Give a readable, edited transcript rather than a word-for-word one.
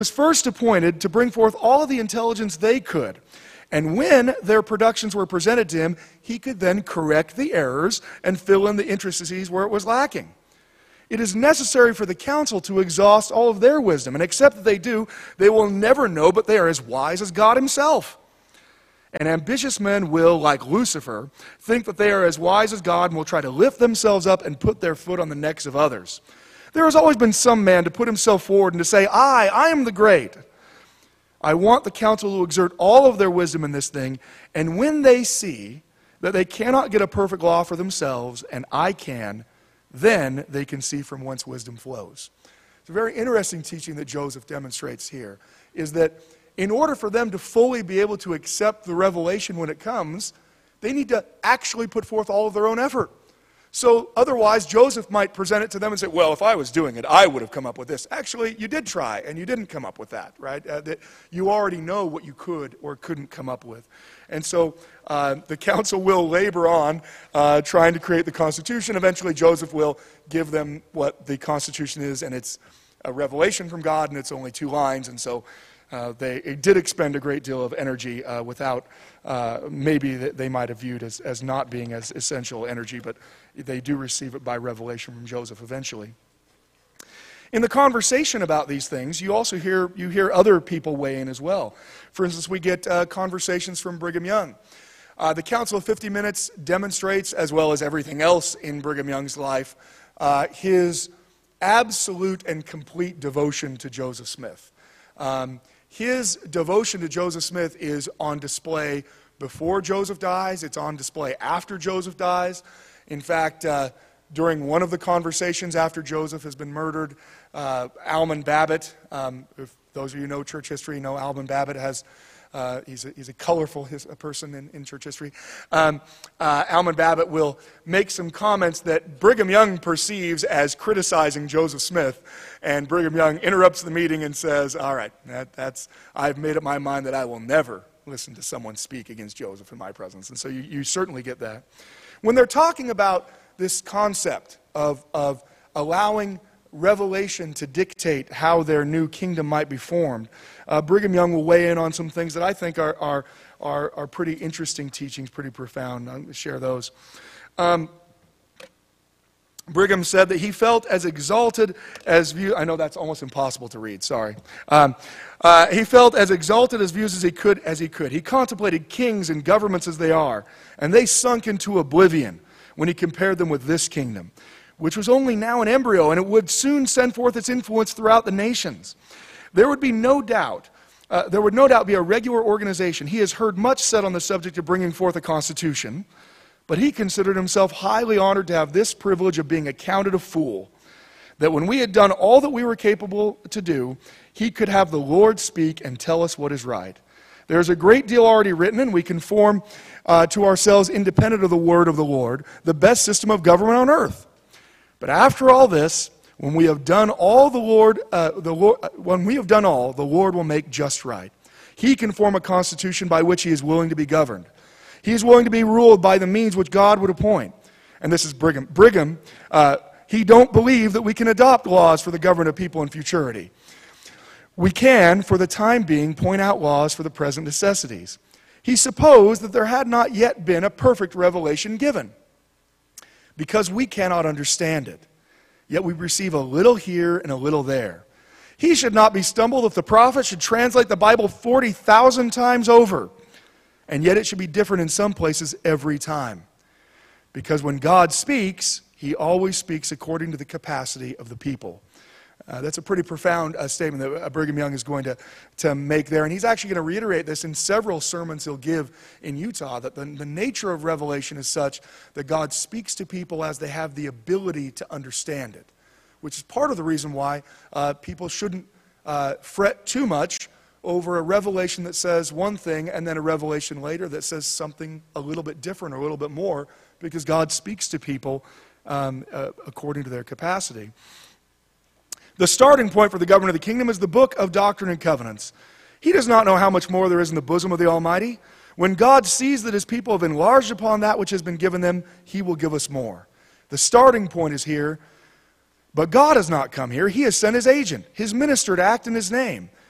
was first appointed to bring forth all of the intelligence they could. And when their productions were presented to him, he could then correct the errors and fill in the intricacies where it was lacking. It is necessary for the council to exhaust all of their wisdom, and except that they do, they will never know, but they are as wise as God himself. And ambitious men will, like Lucifer, think that they are as wise as God and will try to lift themselves up and put their foot on the necks of others. There has always been some man to put himself forward and to say, I am the great. I want the council to exert all of their wisdom in this thing, and when they see that they cannot get a perfect law for themselves, and I can, then they can see from whence wisdom flows. It's a very interesting teaching that Joseph demonstrates here, is that in order for them to fully be able to accept the revelation when it comes, they need to actually put forth all of their own effort. So otherwise, Joseph might present it to them and say, well, if I was doing it, I would have come up with this. Actually, you did try, and you didn't come up with that, right? That you already know what you could or couldn't come up with. And so the council will labor on trying to create the Constitution. Eventually, Joseph will give them what the Constitution is, and it's a revelation from God, and it's only 2 lines. And so they did expend a great deal of energy without maybe they might have viewed as not being as essential energy, but they do receive it by revelation from Joseph eventually. In the conversation about these things, you also hear other people weigh in as well. For instance, we get conversations from Brigham Young. The Council of 50 Minutes demonstrates, as well as everything else in Brigham Young's life, his absolute and complete devotion to Joseph Smith. His devotion to Joseph Smith is on display before Joseph dies. It's on display after Joseph dies. In fact, during one of the conversations after Joseph has been murdered, Almon Babbitt, if those of you who know church history know Almon Babbitt has, he's a colorful person in church history. Almon Babbitt will make some comments that Brigham Young perceives as criticizing Joseph Smith, and Brigham Young interrupts the meeting and says, all right, I've made up my mind that I will never listen to someone speak against Joseph in my presence. And so you certainly get that. When they're talking about this concept of allowing revelation to dictate how their new kingdom might be formed, Brigham Young will weigh in on some things that I think are pretty interesting teachings, pretty profound. I'm going to share those. Brigham said that he felt as exalted as views. I know that's almost impossible to read, sorry. He felt as exalted as views as he could. He contemplated kings and governments as they are, and they sunk into oblivion when he compared them with this kingdom, which was only now an embryo, and it would soon send forth its influence throughout the nations. There would no doubt be a regular organization. He has heard much said on the subject of bringing forth a constitution, but he considered himself highly honored to have this privilege of being accounted a fool, that when we had done all that we were capable to do, he could have the Lord speak and tell us what is right. There's a great deal already written, and we conform to ourselves, independent of the word of the Lord, the best system of government on earth. But after all this, when we have done all, the Lord will make just right. He can form a constitution by which he is willing to be governed. He is willing to be ruled by the means which God would appoint. And this is Brigham. Brigham, he don't believe that we can adopt laws for the government of people in futurity. We can, for the time being, point out laws for the present necessities. He supposed that there had not yet been a perfect revelation given, because we cannot understand it. Yet we receive a little here and a little there. He should not be stumbled if the prophet should translate the Bible 40,000 times over, and yet it should be different in some places every time. Because when God speaks, he always speaks according to the capacity of the people. That's a pretty profound statement that Brigham Young is going to make there. And he's actually going to reiterate this in several sermons he'll give in Utah, that the nature of revelation is such that God speaks to people as they have the ability to understand it, which is part of the reason why people shouldn't fret too much over a revelation that says one thing and then a revelation later that says something a little bit different or a little bit more, because God speaks to people according to their capacity. The starting point for the government of the kingdom is the book of Doctrine and Covenants. He does not know how much more there is in the bosom of the Almighty. When God sees that his people have enlarged upon that which has been given them, he will give us more. The starting point is here, but God has not come here. He has sent his agent, his minister, to act in his name.